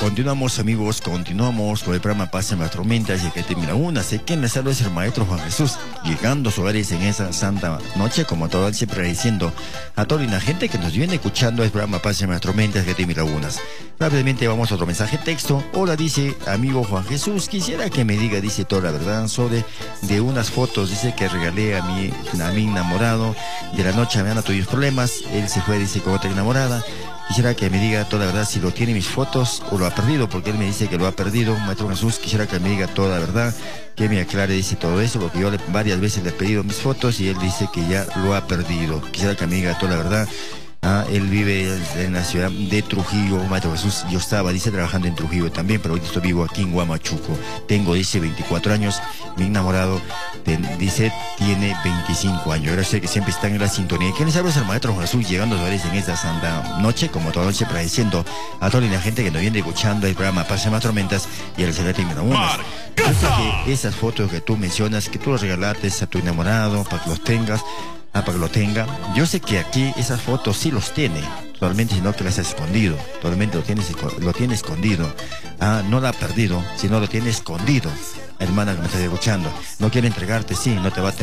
Continuamos, amigos, continuamos con el programa Paz en las Tormentas y que termina una. Sé que en la salud es el Maestro Juan Jesús, llegando a sus hogares en esa santa noche, como todo él siempre diciendo a toda la gente que nos viene escuchando el programa Paz en las Tormentas que termina unas. Rápidamente vamos a otro mensaje texto. Hola, dice amigo Juan Jesús, quisiera que me diga, dice toda la verdad, sobre de unas fotos, dice que regalé a mi enamorado, de la noche a mañana tuvimos problemas, él se fue, dice, con otra enamorada. Quisiera que me diga toda la verdad si lo tiene mis fotos o lo ha perdido, porque él me dice que lo ha perdido. Maestro Jesús, quisiera que me diga toda la verdad, que me aclare, dice, todo eso, porque yo varias veces le he pedido mis fotos y él dice que ya lo ha perdido. Quisiera que me diga toda la verdad. Él vive en la ciudad de Trujillo, Maestro Jesús. Yo estaba, dice, trabajando en Trujillo también, pero hoy estoy vivo aquí en Huamachuco. Tengo, dice, 24 años. Mi enamorado, dice, tiene 25 años. Ahora sé que siempre están en la sintonía. ¿Quién les habla? Es el Maestro Jesús, llegando a ustedes en esta santa noche, como toda noche, agradeciendo a toda la gente que nos viene escuchando el programa Paz en las Tormentas y el Celeste Termina. Yo sé que esas fotos que tú mencionas, que tú las regalaste a tu enamorado para que los tengas, para que lo tenga. Yo sé que aquí esas fotos sí los tiene, totalmente, sino que las ha escondido, totalmente lo tiene escondido. No la ha perdido, sino lo tiene escondido. Hermana que me está escuchando, no quiere entregarte, sí, no te va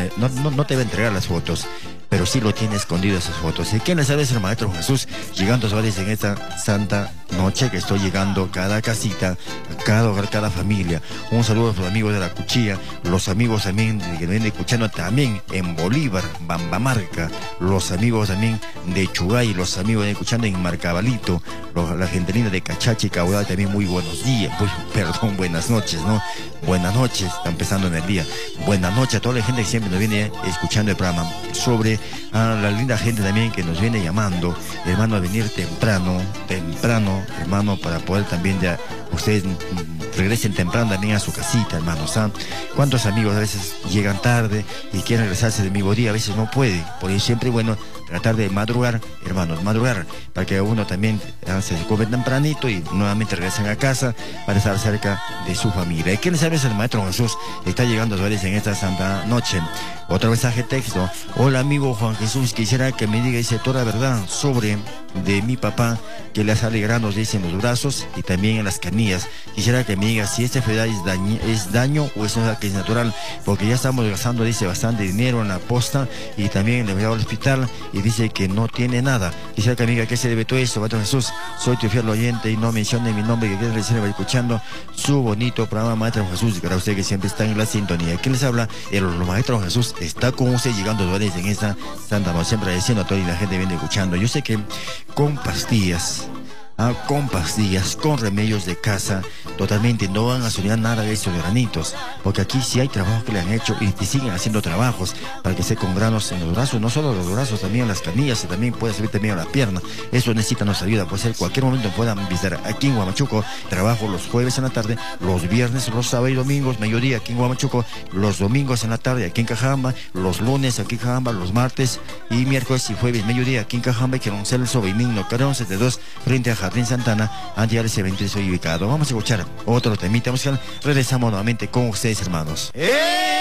a entregar las fotos, pero sí lo tiene escondido esas fotos. ¿Y quién les sabe? Es el Maestro Jesús, llegando a ustedes en esta santa noche que estoy llegando a cada casita, a cada hogar, cada familia. Un saludo a los amigos de la Cuchilla, los amigos también que vienen escuchando también en Bolívar, Bambamarca, los amigos también de Chugay, los amigos que vienen escuchando en Marcabalito, la gente linda de Cachachi, Caudal, también muy buenos días, buenas noches, ¿no? Buenas noches, está empezando en el día. Buenas noches a toda la gente que siempre nos viene escuchando el programa. Sobre la linda gente también que nos viene llamando, hermano, a venir temprano, hermano, para poder también ya ustedes regresen temprano también a su casita, hermanos. ¿Cuántos amigos a veces llegan tarde y quieren regresarse de mismo día? A veces no puede, por eso siempre es bueno tratar de madrugar, hermanos, madrugar, para que uno también se come tempranito y nuevamente regresen a casa para estar cerca de su familia. ¿Y quién sabe? Es el Maestro Jesús, está llegando a ustedes en esta santa noche. Otro mensaje texto. Hola, amigo Juan Jesús, quisiera que me diga, dice, toda la verdad sobre de mi papá, que le sale granos, dice, en los brazos y también en las canillas. Quisiera que me diga si esta enfermedad es daño o es una que es natural, porque ya estamos gastando, dice, bastante dinero en la posta y también le voy al hospital y dice que no tiene nada. Quisiera que me diga qué se debe todo esto. Maestro Jesús, soy tu fiel oyente y no mencione mi nombre, que quiero decirle escuchando su bonito programa Maestro Jesús, para usted que siempre está en la sintonía. ¿Quién les habla? El Maestro Jesús está con usted llegando a en esta santa noche, siempre agradeciendo a toda la gente que viene escuchando. Yo sé que con pastillas, con remedios de casa, totalmente no van a solucionar nada de esos granitos, porque aquí sí hay trabajos que le han hecho y siguen haciendo trabajos para que esté con granos en los brazos, no solo los brazos, también en las canillas y también puede servir también a la pierna. Eso necesita nuestra ayuda, puede ser cualquier momento puedan visitar aquí en Huamachuco. Trabajo los jueves en la tarde, los viernes, los sábados y domingos, mediodía aquí en Huamachuco, los domingos en la tarde aquí en Cajamba, los lunes aquí en Cajamba, los martes y miércoles y jueves, mediodía aquí en Cajamba, que en Celso Benigno Carón 72 frente a Jardín Santana, ante el evento estoy ubicado. Vamos a escuchar otro temita musical. Regresamos nuevamente con ustedes, hermanos.